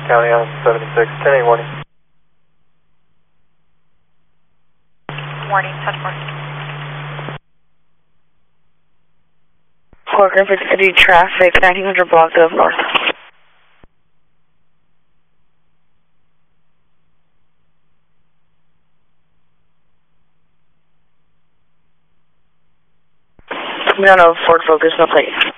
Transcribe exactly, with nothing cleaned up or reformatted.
County on seventy-six, ten eight warning. Warning, touch mark. Fort Griffith City traffic, nineteen hundred block of north. Coming out of Ford Focus, no plate.